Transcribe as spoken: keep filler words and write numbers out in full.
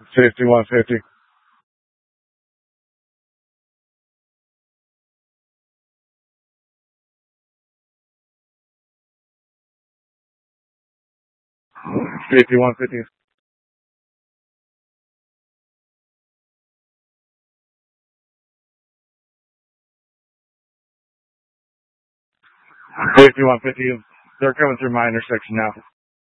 fifty-one fifty. fifty-one fifty. fifty-one fifty. They're coming through my intersection now.